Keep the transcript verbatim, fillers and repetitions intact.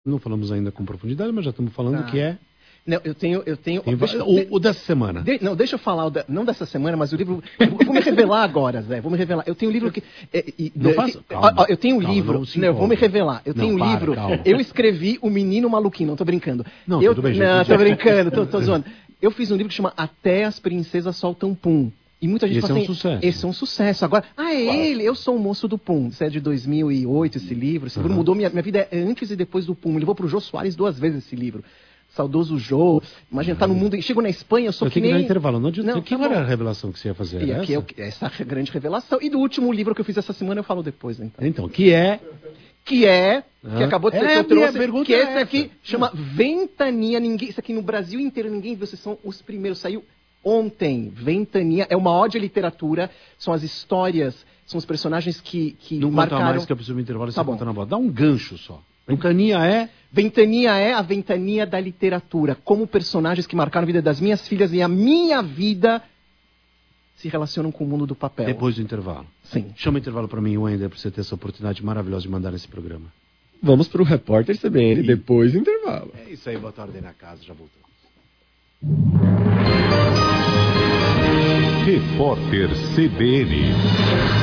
Não falamos ainda com profundidade, mas já estamos falando Tá. que é... Não, eu tenho... Eu tenho Tem deixa, va- o, o dessa semana. de- não, deixa eu falar, o da- não dessa semana, mas o livro... Eu vou, eu vou me revelar agora, Zé, vou me revelar. Eu tenho um livro que... é, e- Não é, faça- é, calma, ó, ó, eu tenho um calma, livro... não se Não, eu vou me empolgue. revelar. Eu Não, tenho um para, livro... calma. Eu escrevi O Menino Maluquinho, não tô brincando. Não, eu, tudo bem, Não, gente. tô brincando, tô, tô zoando. Eu fiz um livro que chama Até as Princesas Soltam Pum. E muita gente Esse fala é um assim, sucesso. esse é um sucesso. Agora, ah, é ele, eu sou o moço do Pum. Isso é de dois mil e oito, esse livro. Esse livro Uhum. mudou minha, minha vida é antes e depois do Pum. Me levou pro Jô Soares duas vezes esse livro. Saudoso Jô. Imagina, tá no mundo... Chego na Espanha, eu sou Eu que tenho que dar nem... intervalo. Não adianta. Não, que tá era bom. a revelação que você ia fazer? E Era aqui é essa? o- essa grande revelação. E do último livro que eu fiz essa semana, eu falo depois, então. Então, que é... Que é... Ah. Que acabou de ser É, que eu a minha trouxe, pergunta que é esse essa. aqui chama Ventania. Ninguém, isso aqui no Brasil inteiro ninguém viu. Vocês são os primeiros. Saiu ontem. Ventania. É uma ode à literatura. São as histórias, são os personagens que, que Não marcaram... conta mais que eu preciso do intervalo e Tá você bom. conta na bola. Dá um gancho só. Ventania é... Ventania é a ventania da literatura. Como personagens que marcaram a vida das minhas filhas e a minha vida se relacionam com o mundo do papel. Depois do intervalo. Sim. Chama o intervalo para mim, Wender, para você ter essa oportunidade maravilhosa de mandar nesse programa. Vamos pro Repórter C B N depois do intervalo. É isso aí, boa tarde aí na casa, já voltamos. Repórter C B N.